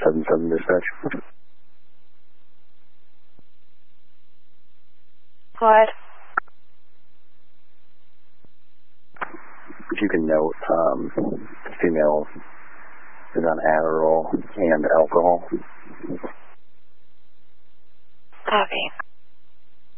7-7 dispatch. Go ahead. If you can note, female is on Adderall and alcohol. Copy.